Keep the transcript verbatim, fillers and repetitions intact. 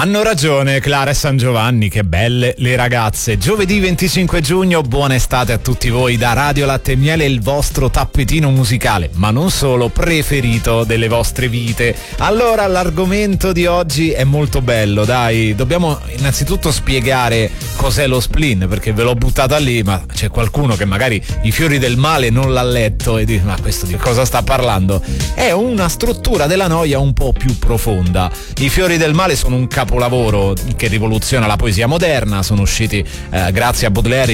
Hanno ragione Clara e San Giovanni, che belle le ragazze. Giovedì venticinque giugno, buona estate a tutti voi da Radio Latte e Miele, il vostro tappetino musicale, ma non solo, preferito delle vostre vite. Allora, l'argomento di oggi è molto bello, dai, dobbiamo innanzitutto spiegare cos'è lo spleen, perché ve l'ho buttata lì, ma c'è qualcuno che magari I Fiori del Male non l'ha letto e dice: ma questo di cosa sta parlando? È una struttura della noia un po' più profonda. I Fiori del Male sono un capolavoro che rivoluziona la poesia moderna, sono usciti eh, grazie a Baudelaire